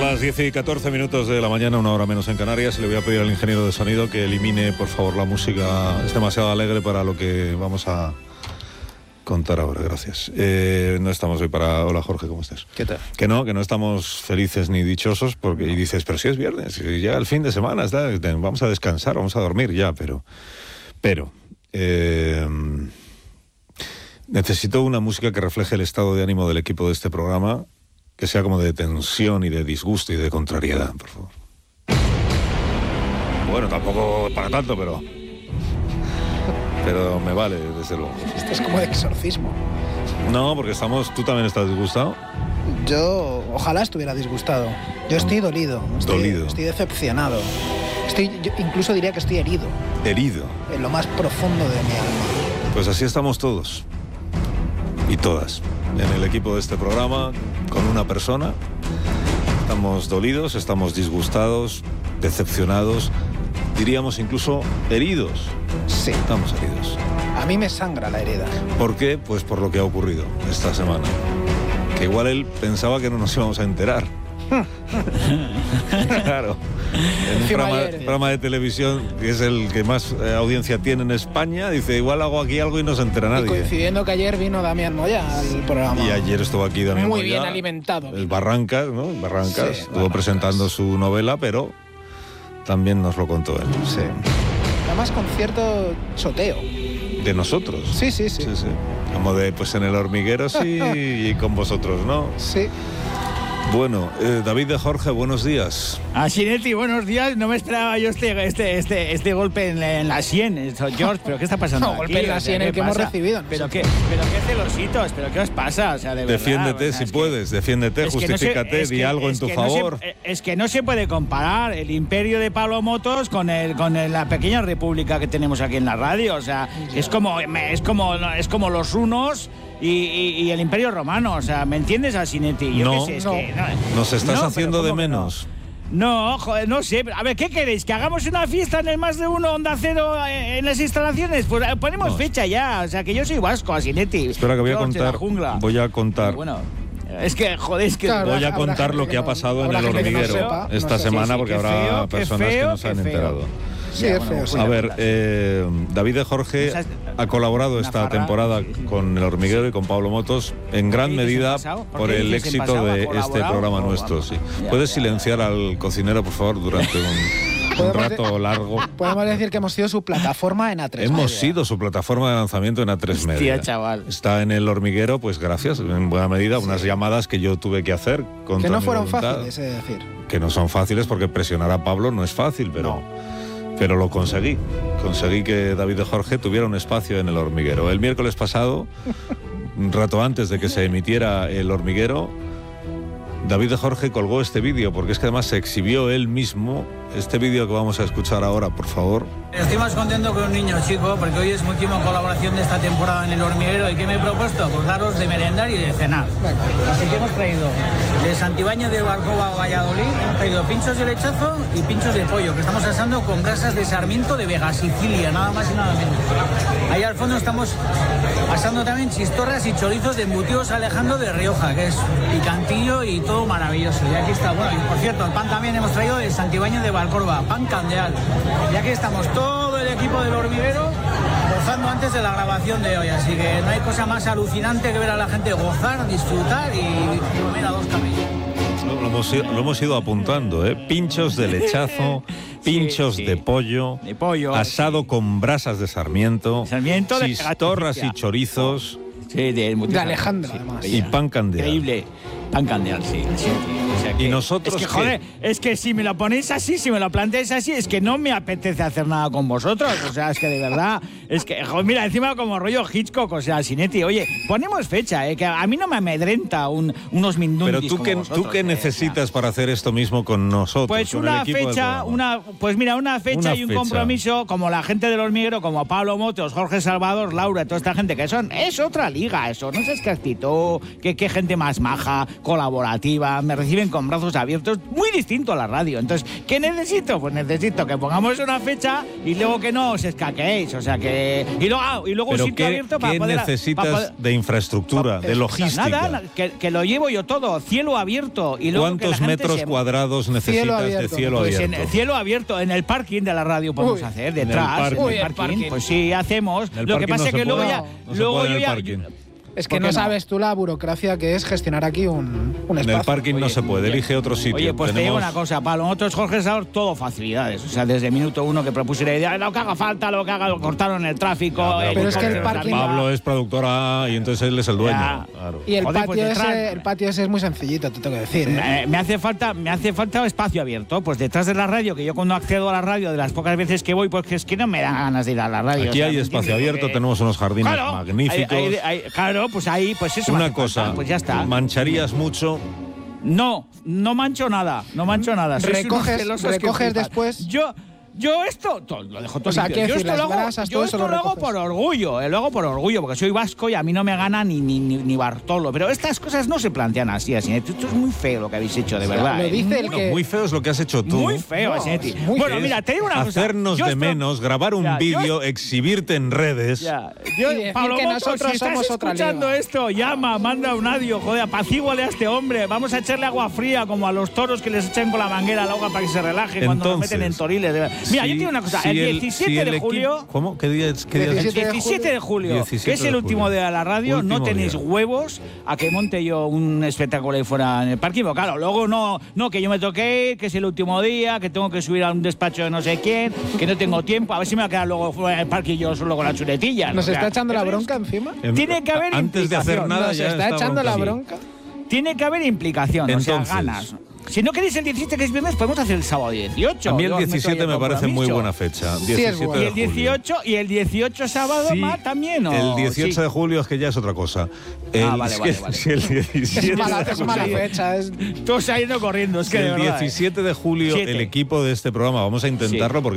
las 10 y 14 minutos de la mañana, una hora menos en Canarias. Le voy a pedir al ingeniero de sonido que elimine, por favor, la música. Es demasiado alegre para lo que vamos a contar ahora. Gracias. No estamos hoy para... Hola, Jorge, ¿cómo estás? ¿Qué tal? Que no estamos felices ni dichosos, porque y dices, pero si es viernes, si llega el fin de semana, vamos a descansar, vamos a dormir ya, pero necesito una música que refleje el estado de ánimo del equipo de este programa, que sea como de tensión y de disgusto y de contrariedad, por favor. Bueno, tampoco para tanto, pero me vale, desde luego. Esto es como de exorcismo. No, porque tú también estás disgustado. Yo ojalá estuviera disgustado. Yo estoy dolido. Estoy decepcionado. Yo incluso diría que estoy herido. Herido. En lo más profundo de mi alma. Pues así estamos todos. Y todas. En el equipo de este programa, con una persona. Estamos dolidos, estamos disgustados, decepcionados, diríamos incluso heridos. Sí. Estamos heridos. A mí me sangra la herida. ¿Por qué? Pues por lo que ha ocurrido esta semana. Que igual él pensaba que no nos íbamos a enterar. Claro. En un programa de televisión, que es el que más audiencia tiene en España, dice, igual hago aquí algo y no se entera nadie. Y coincidiendo que ayer vino Damián Moya al programa. Y ayer estuvo aquí Damián Moya. Muy bien alimentado. El Barrancas, ¿no? Barrancas. Sí, estuvo Barrancas. presentando su novela, pero también nos lo contó él. Sí. Además con cierto choteo. De nosotros. Sí. Como de, pues en El Hormiguero sí y con vosotros, ¿no? Sí. Bueno, David de Jorge, buenos días. Sinetti, buenos días. No me esperaba yo este golpe en la sien, George, pero ¿qué está pasando No, aquí? golpe en la sien el que hemos recibido. ¿Pero qué celositos? ¿Pero qué os pasa? O sea, de verdad. Defiéndete si puedes, defiéndete, justifícate, di algo en tu favor. Es que no se puede comparar el imperio de Pablo Motos con la pequeña república que tenemos aquí en la radio. O sea, es como los hunos y el Imperio Romano. O sea, ¿me entiendes, Sinetti? No, nos estás haciendo de menos. No, joder, no sé. A ver, ¿qué queréis? ¿Que hagamos una fiesta en el Más de Uno Onda Cero en las instalaciones? Pues ponemos fecha ya. O sea, que yo soy vasco, Sinetti. Espera, que voy a contar. Bueno, es que, joder, es que... Claro, voy a contar lo que ha pasado en El Hormiguero esta semana, porque habrá personas que no se han enterado. Sí, es feo. A ver, David de Jorge ha colaborado esta temporada con El Hormiguero y con Pablo Motos en gran medida por el éxito de este programa nuestro. Sí. ¿Puedes silenciar al cocinero, por favor, durante un rato largo? Podemos decir que hemos sido su plataforma en A3 Media. Hemos sido su plataforma de lanzamiento en A3 Media. Hostia, chaval. Está en El Hormiguero, pues gracias, en buena medida, unas llamadas que yo tuve que hacer contra Que no mi fueron voluntad. fáciles, es decir. Que no son fáciles, porque presionar a Pablo no es fácil, pero lo conseguí. Conseguí que David de Jorge tuviera un espacio en El Hormiguero. El miércoles pasado, un rato antes de que se emitiera El Hormiguero, David de Jorge colgó este vídeo, porque es que además se exhibió él mismo. Este vídeo que vamos a escuchar ahora, por favor. Estoy más contento que un niño chico, porque hoy es mi última colaboración de esta temporada en El Hormiguero. ¿Y qué me he propuesto? Pues daros de merendar y de cenar. Así que hemos traído de Santibáñez de Barcova a Valladolid, hemos traído pinchos de lechazo y pinchos de pollo, que estamos asando con brasas de Sarmiento de Vega, Sicilia, nada más y nada menos. Ahí al fondo estamos asando también chistorras y chorizos de embutidos Alejandro de Rioja, que es picantillo y todo maravilloso. Y aquí está, bueno, y por cierto, el pan también hemos traído de Santibáñez de Valcorba, pan candeal. Y aquí estamos todo el equipo del Hormiguero gozando antes de la grabación de hoy, así que no hay cosa más alucinante que ver a la gente gozar, disfrutar y comer a dos camellos. Lo hemos ido apuntando, ¿eh? Pinchos de lechazo, pinchos de pollo, asado con brasas de Sarmiento, chistorras y chorizos. Sí, de Alejandro, además. Y pan candeal. Increíble. Pan candeal, sí. O sea que, y nosotros, es que, joder, es que si me lo ponéis así, si me lo planteáis así, es que no me apetece hacer nada con vosotros. O sea, es que de verdad, es que, joder, mira, encima como rollo Hitchcock, o sea, Sinetti, oye, ponemos fecha, que a mí no me amedrenta unos minutos. Pero tú qué necesitas para hacer esto mismo con nosotros. Pues con una el equipo fecha, una fecha y un compromiso, como la gente del Hormiguero, como Pablo Motos, Jorge Salvador, Laura, toda esta gente que es otra liga, eso, no sé qué actitud, qué gente más maja. colaborativa, me reciben con brazos abiertos, muy distinto a la radio. Entonces, ¿qué necesito? Pues necesito que pongamos una fecha y luego que no os escaqueéis, o sea que... Y luego un sitio abierto para poder... ¿Qué necesitas de infraestructura, de logística? Nada, que lo llevo yo todo, cielo abierto. Y luego ¿cuántos metros cuadrados necesitas de cielo pues abierto? En cielo abierto, en el parking de la radio podemos hacer, detrás, en el parking. Pues sí, hacemos. Lo que pasa es que luego ya... Es que no sabes tú la burocracia que es gestionar aquí un espacio. En el parking no se puede, elige otro sitio. Oye, pues te digo una cosa, Pablo, nosotros, Jorge Salor, todo facilidades. O sea, desde el minuto uno que propuse la idea, lo que haga falta, lo que haga, lo cortaron el tráfico. Pero es que el parking... Pablo es productora y entonces él es el dueño. Claro. Y el patio ese es muy sencillito, te tengo que decir. Me hace falta espacio abierto. Pues detrás de la radio, que yo cuando accedo a la radio, de las pocas veces que voy, pues es que no me dan ganas de ir a la radio. Aquí hay espacio abierto, tenemos unos jardines magníficos. Claro, pues ahí, pues eso. Una cosa, falta, pues ya está. ¿Mancharías mucho? No mancho nada, ¿Recoges después? Yo esto lo dejo todo. O sea, limpio. Yo esto lo hago recoges. por orgullo, lo hago por orgullo, porque soy vasco y a mí no me gana ni Bartolo. Pero estas cosas no se plantean así. Esto es muy feo lo que habéis hecho, de verdad. Lo dice el que... Muy feo es lo que has hecho tú. Muy feo, Asinetti. Bueno, mira, te digo una cosa. Hacernos de menos, grabar un vídeo, exhibirte en redes. Pablo que Motos, nosotros si estás somos otra escuchando liga. esto, llama, manda un audio, joder, apacíguale a este hombre. Vamos a echarle agua fría, como a los toros que les echan con la manguera al agua para que se relaje cuando nos meten en toriles. Mira, yo te digo una cosa. El 17 de julio... ¿Cómo? ¿Qué día es? El 17 de julio, que es el último día de la radio, no tenéis huevos a que monte yo un espectáculo ahí fuera en el parking. Pero claro, luego no, que yo me toque ir, que es el último día, que tengo que subir a un despacho de no sé quién, que no tengo tiempo. A ver si me va a quedar luego fuera en el parking yo solo con la chuletilla. ¿Nos está echando la bronca encima? Tiene que haber Antes de hacer nada ¿Nos ya está echando la bronca? Tiene que haber implicación, Entonces, o sea, ganas. Si no queréis el 17, que es viernes, podemos hacer el sábado 18. A mí el 17 me parece muy buena fecha. 17 bueno. Y el 18 sábado también, ¿o? El 18 de julio es que ya es otra cosa. Vale. Si el 17 Es mala fecha. Todos saliendo corriendo, es que el de verdad, 17 de julio el equipo de este programa, vamos a intentarlo porque